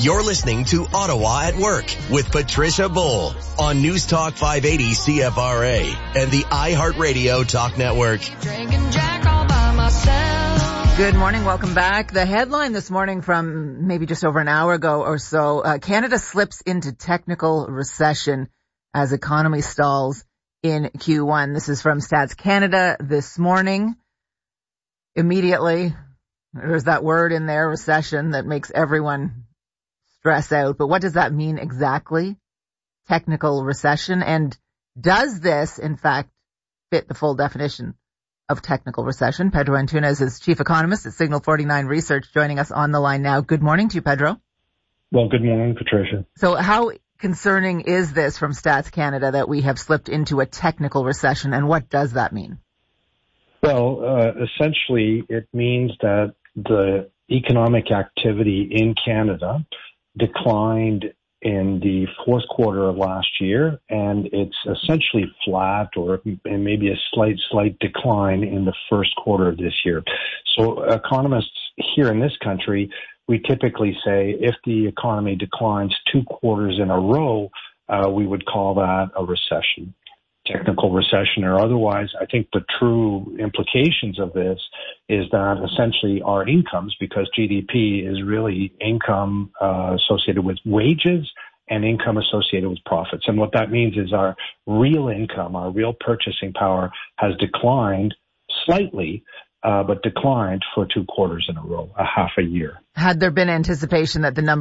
You're listening to Ottawa at Work with Patricia Bull on News Talk 580 CFRA and the iHeartRadio Talk Network. Good morning. Welcome back. The headline this morning from maybe just over an hour ago or so, Canada slips into technical recession as economy stalls in Q1. This is from Stats Canada this morning. Immediately, there's that word in there, recession, that makes everyone stress out. But what does that mean exactly? Technical recession. And does this, in fact, fit the full definition of technical recession? Pedro Antunes is chief economist at Signal 49 Research, joining us on the line now. Good morning to you, Pedro. Well, good morning, Patricia. So how concerning is this from Stats Canada that we have slipped into a technical recession, and what does that mean? Well, essentially, it means that the economic activity in Canada declined in the fourth quarter of last year, and it's essentially flat or maybe a slight decline in the first quarter of this year. So economists here in this country, we typically say if the economy declines 2 quarters in a row, we would call that a recession, technical recession or otherwise. I think the true implications of this is that essentially our incomes, because GDP is really income associated with wages and income associated with profits. And what that means is our real income, our real purchasing power has declined slightly, but declined for 2 quarters in a row, a half a year. Had there been anticipation that the number